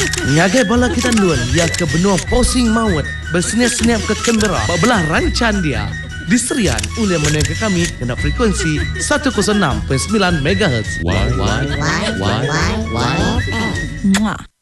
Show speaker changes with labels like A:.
A: Nyagai bala kita luan ia ke benua posing maut bersenyap-senyap ke Canberra belah rancan dia. Diserian oleh menengah kami kena frekuensi 106.9 MHz.
B: Why?